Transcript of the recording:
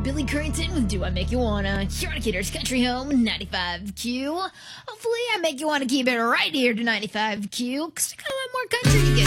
Billy Currington with Do I Make You Wanna, here on Kidder's Country Home, 95Q. Hopefully I make you want to keep it right here to 95Q, because we got a lot more country to get